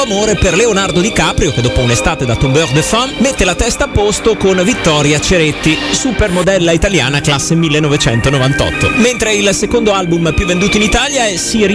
amore per Leonardo DiCaprio, che dopo un'estate da tombeur de femme mette la testa a posto con Vittoria Ceretti, supermodella italiana classe 1998. Mentre il secondo album più venduto in Italia è Siri